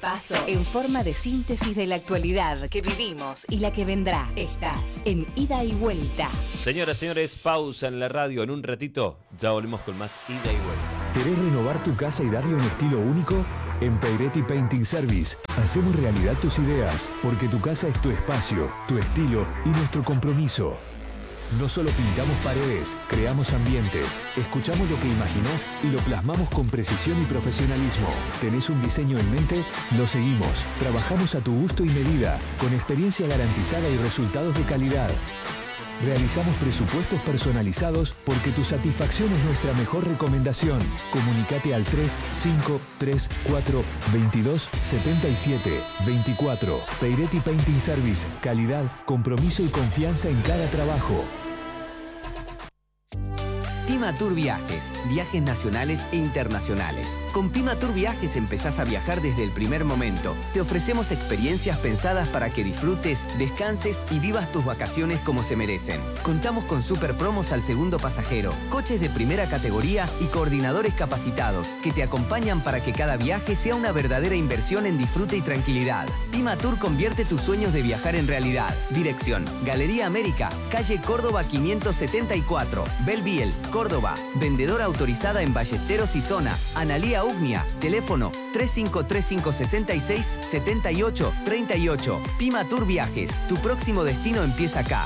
repaso en forma de síntesis de la actualidad que vivimos y la que vendrá. Estás en Ida y Vuelta. Señoras, señores, pausa en la radio. En un ratito ya volvemos con más Ida y Vuelta. ¿Querés renovar tu casa y darle un estilo único? En Peiretti Painting Service hacemos realidad tus ideas, porque tu casa es tu espacio, tu estilo y nuestro compromiso. No solo pintamos paredes, creamos ambientes, escuchamos lo que imaginás y lo plasmamos con precisión y profesionalismo. ¿Tenés un diseño en mente? Lo seguimos. Trabajamos a tu gusto y medida, con experiencia garantizada y resultados de calidad. Realizamos presupuestos personalizados porque tu satisfacción es nuestra mejor recomendación. Comunicate al 3534 22 77 24. Peiretti Painting Service. Calidad, compromiso y confianza en cada trabajo. Pimatur Viajes, viajes nacionales e internacionales. Con Pimatur Viajes empezás a viajar desde el primer momento. Te ofrecemos experiencias pensadas para que disfrutes, descanses y vivas tus vacaciones como se merecen. Contamos con super promos al segundo pasajero, coches de primera categoría y coordinadores capacitados que te acompañan para que cada viaje sea una verdadera inversión en disfrute y tranquilidad. Pimatur convierte tus sueños de viajar en realidad. Dirección: Galería América, calle Córdoba 574, Belviel, Córdoba. Vendedora autorizada en Ballesteros y Zona. Analía Ugnia. Teléfono 353566 7838. Pimatur Viajes. Tu próximo destino empieza acá.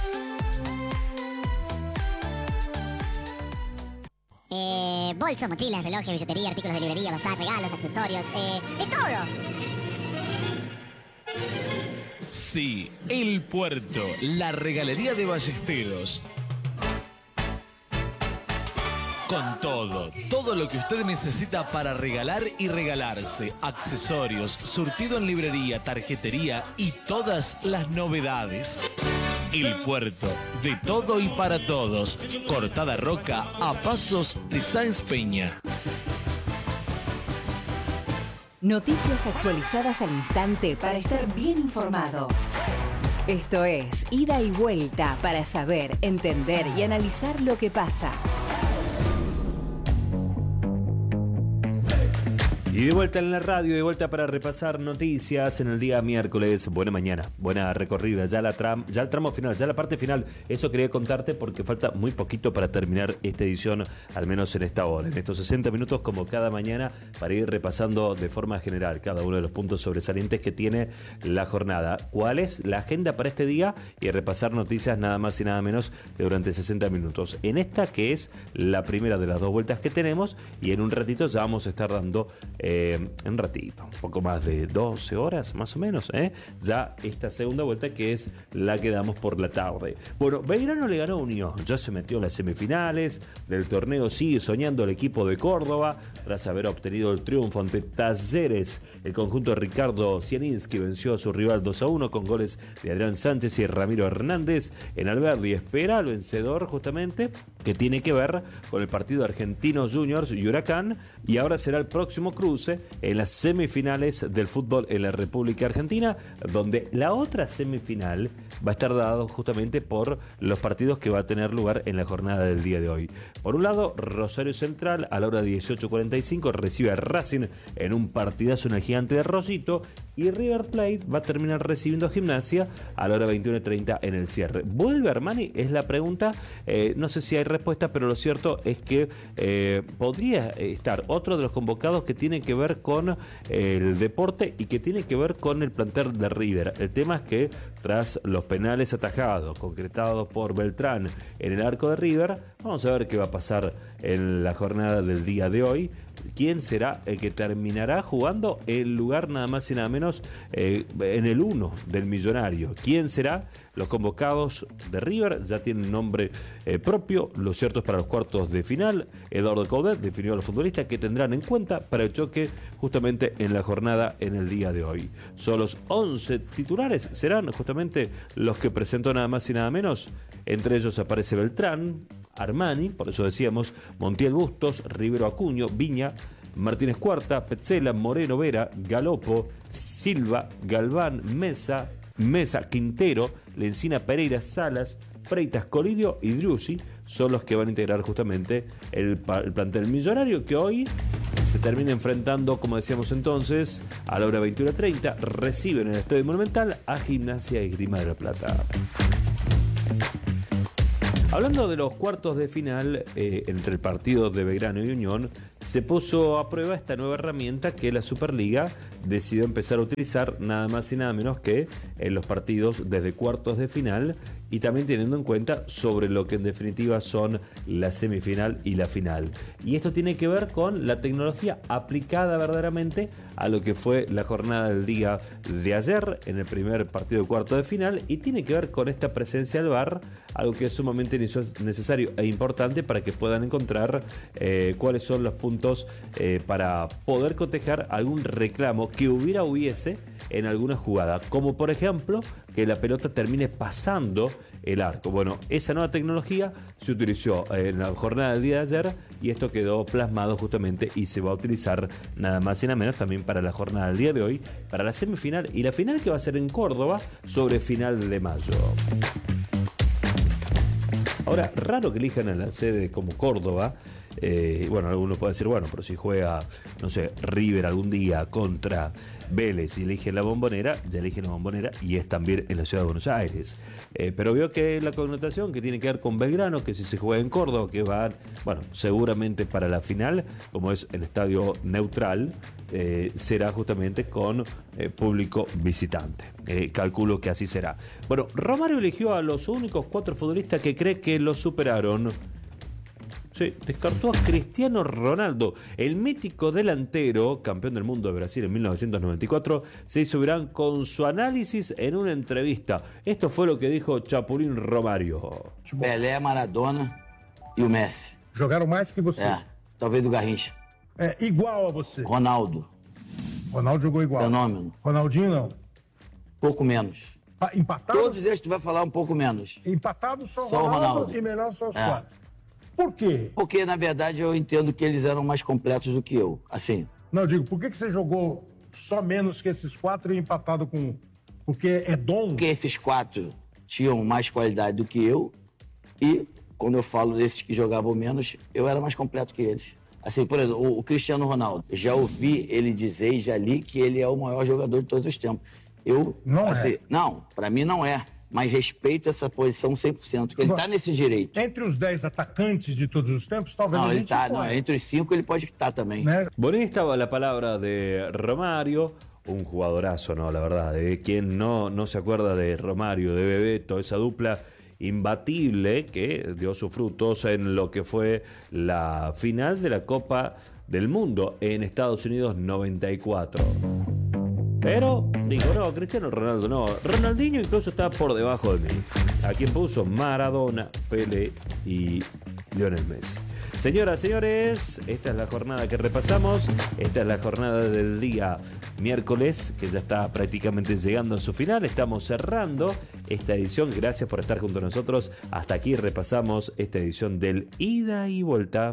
Bolsos, mochilas, relojes, billetería, artículos de librería, bazar, regalos, accesorios, de todo. Sí, El Puerto, la regalería de Ballesteros. Con todo lo que usted necesita para regalar y regalarse, accesorios, surtido en librería, tarjetería y todas las novedades. El Puerto, de todo y para todos. Cortada Roca, a pasos de Sáenz Peña. Noticias actualizadas al instante para estar bien informado. Esto es Ida y Vuelta para saber, entender y analizar lo que pasa. Y de vuelta en la radio, de vuelta para repasar noticias en el día miércoles. Buena mañana, buena recorrida, ya el tramo final, ya la parte final. Eso quería contarte porque falta muy poquito para terminar esta edición, al menos en esta hora, en estos 60 minutos como cada mañana, para ir repasando de forma general cada uno de los puntos sobresalientes que tiene la jornada. ¿Cuál es la agenda para este día? Y repasar noticias nada más y nada menos que durante 60 minutos. En esta que es la primera de las dos vueltas que tenemos, y en un ratito ya vamos a estar dando un ratito, un poco más de 12 horas más o menos, ya esta segunda vuelta que es la que damos por la tarde. Bueno, Belgrano le ganó a Unión, ya se metió en las semifinales del torneo, sigue soñando el equipo de Córdoba tras haber obtenido el triunfo ante Talleres. El conjunto de Ricardo Zielinski venció a su rival 2-1 con goles de Adrián Sánchez y Ramiro Hernández en Alberdi. Espera al vencedor justamente, que tiene que ver con el partido Argentinos Juniors y Huracán, y ahora será el próximo cruce en las semifinales del fútbol en la República Argentina, donde la otra semifinal va a estar dado justamente por los partidos que va a tener lugar en la jornada del día de hoy. Por un lado, Rosario Central a la hora 18:45 recibe a Racing en un partidazo en el Gigante de Rosito, y River Plate va a terminar recibiendo a Gimnasia a la hora 21:30 en el cierre. ¿Vuelve Armani? Es la pregunta. No sé si hay respuesta, pero lo cierto es que podría estar otro de los convocados que tiene que ver con el deporte y que tiene que ver con el plantel de River. El tema es que tras los penales atajados concretados por Beltrán en el arco de River, vamos a ver qué va a pasar en la jornada del día de hoy. ¿Quién será el que terminará jugando el lugar nada más y nada menos en el 1 del Millonario? ¿Quién será? Los convocados de River ya tienen nombre propio. Lo cierto es para los cuartos de final, Eduardo Coudet definió a los futbolistas que tendrán en cuenta para el choque justamente en la jornada en el día de hoy. Son los 11 titulares, serán justamente los que presentó nada más y nada menos. Entre ellos aparece Beltrán, Armani, por eso decíamos, Montiel Bustos, Rivero Acuño, Viña, Martínez Cuarta, Petzela, Moreno Vera, Galopo, Silva, Galván, Mesa, Quintero, Lencina, Pereira, Salas, Freitas, Colidio y Driussi son los que van a integrar justamente el plantel millonario, que hoy se termina enfrentando, como decíamos entonces, a la hora 21:30. Reciben en el Estadio Monumental a Gimnasia y Esgrima de la Plata. Hablando de los cuartos de final entre el partido de Belgrano y Unión, se puso a prueba esta nueva herramienta que la Superliga decidió empezar a utilizar nada más y nada menos que en los partidos desde cuartos de final, y también teniendo en cuenta sobre lo que en definitiva son la semifinal y la final. Y esto tiene que ver con la tecnología aplicada verdaderamente a lo que fue la jornada del día de ayer en el primer partido de cuarto de final, y tiene que ver con esta presencia del VAR, algo que es sumamente necesario e importante para que puedan encontrar cuáles son los puntos para poder cotejar algún reclamo que hubiese en alguna jugada, como por ejemplo que la pelota termine pasando el arco. Bueno, esa nueva tecnología se utilizó en la jornada del día de ayer, y esto quedó plasmado justamente y se va a utilizar nada más y nada menos también para la jornada del día de hoy, para la semifinal y la final, que va a ser en Córdoba sobre final de mayo. Ahora, raro que elijan a la sede como Córdoba. Bueno, alguno puede decir, bueno, pero si juega, no sé, River algún día contra Vélez y eligen la Bombonera, ya eligen la Bombonera y es también en la ciudad de Buenos Aires. Pero veo que la connotación que tiene que ver con Belgrano, que si se juega en Córdoba, que va, bueno, seguramente para la final, como es el estadio neutral, será justamente con público visitante. Calculo que así será. Bueno, Romario eligió a los únicos 4 futbolistas que cree que lo superaron. Sí, descartó a Cristiano Ronaldo, el mítico delantero, campeón del mundo de Brasil en 1994, se hizo viral con su análisis en una entrevista. Esto fue lo que dijo Chapulín Romario. Pelé, Maradona e o Messi. Jogaram mais que você. Talvez do Garrincha. É igual a você. Ronaldo. Ronaldo jogou igual. Fenômeno. Ronaldinho não. Pouco menos. Empatado? Todos esses tu vai falar um pouco menos. Empatado só Só o Ronaldo. E melhor só os 4. Por quê? Porque, na verdade, eu entendo que eles eram mais completos do que eu. Assim. Não, eu digo, por que você jogou só menos que esses 4 e empatado com 1? Porque é dom? Porque esses 4 tinham mais qualidade do que eu. E, quando eu falo desses que jogavam menos, eu era mais completo que eles. Assim, por exemplo, o Cristiano Ronaldo. Já ouvi ele dizer e já li que ele é o maior jogador de todos os tempos. Eu, não assim, é. Não, pra mim não é. Mas respeito essa posição 100%, porque ele tá nesse direito. Entre os 10 atacantes de todos os tempos, talvez não, a ele gente tá, não, entre os 5 ele pode estar também. Né? Bueno, ahí estaba la palabra de Romario, un jugadorazo, ¿no? La verdad, quien no se acuerda de Romario, de Bebeto, esa dupla imbatible que dio sus frutos en lo que fue la final de la Copa del Mundo en Estados Unidos 94. Pero, digo, no, Cristiano Ronaldo no. Ronaldinho incluso está por debajo de mí. A quien puso Maradona, Pelé y Lionel Messi. Señoras, señores, esta es la jornada que repasamos. Esta es la jornada del día miércoles, que ya está prácticamente llegando a su final. Estamos cerrando esta edición. Gracias por estar junto a nosotros. Hasta aquí repasamos esta edición del Ida y Vuelta.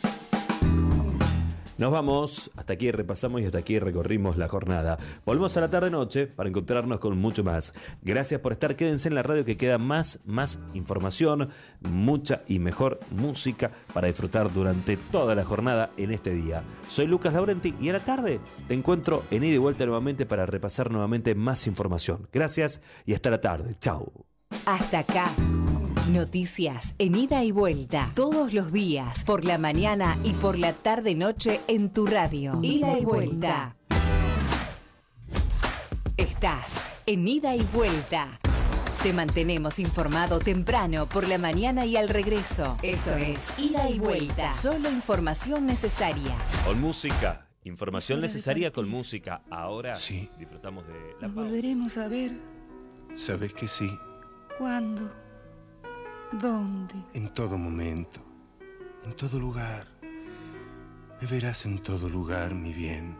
Nos vamos, hasta aquí repasamos y hasta aquí recorrimos la jornada. Volvemos a la tarde-noche para encontrarnos con mucho más. Gracias por estar, quédense en la radio que queda más información, mucha y mejor música para disfrutar durante toda la jornada en este día. Soy Lucas Laurenti y a la tarde te encuentro en Ida y Vuelta nuevamente para repasar nuevamente más información. Gracias y hasta la tarde. Chau. Hasta acá. Noticias en Ida y Vuelta, todos los días, por la mañana y por la tarde-noche en tu radio. Ida y Vuelta. Estás en Ida y Vuelta. Te mantenemos informado temprano, por la mañana y al regreso. Esto es Ida y Vuelta, solo información necesaria. Con música, información necesaria con música. Ahora sí. Disfrutamos de la Nos pausa. volveremos a ver. Sabes que sí. ¿Cuándo? ¿Dónde? En todo momento, en todo lugar. Me verás en todo lugar, mi bien.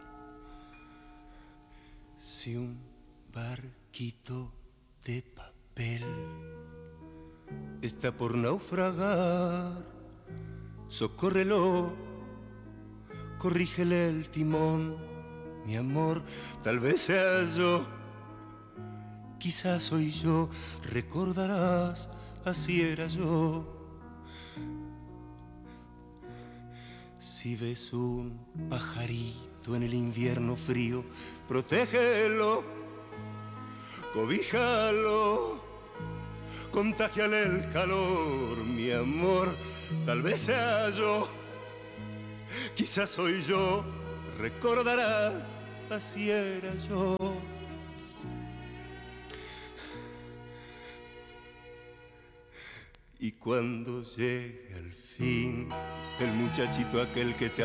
Si un barquito de papel está por naufragar, socórrelo, corrígele el timón, mi amor, tal vez sea yo, quizás soy yo, recordarás. Así era yo. Si ves un pajarito en el invierno frío, protégelo, cobíjalo, contágiale el calor, mi amor. Tal vez sea yo, quizás soy yo, recordarás, así era yo. Y cuando llegue al fin el muchachito aquel que te